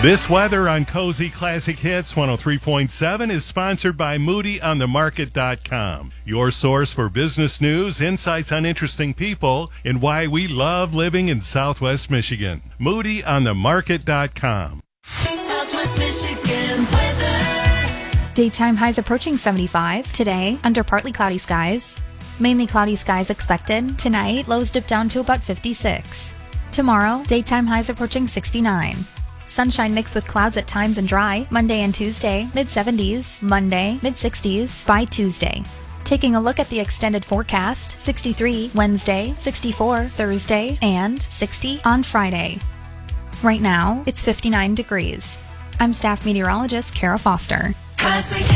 This weather on Cozy Classic Hits 103.7 is sponsored by MoodyOnTheMarket.com, your source for business news, insights on interesting people, and why we love living in Southwest Michigan. MoodyOnTheMarket.com. Southwest Michigan weather. Daytime highs approaching 75. Today, under partly cloudy skies. Mainly cloudy skies expected. Tonight, lows dip down to about 56. Tomorrow, daytime highs approaching 69. Sunshine mixed with clouds at times and dry. Monday and Tuesday, mid-70s. Monday, mid-60s by Tuesday. Taking a look at the extended forecast, 63 Wednesday, 64 Thursday, and 60 on Friday. Right now, it's 59 degrees. I'm staff meteorologist Kara Foster. Classic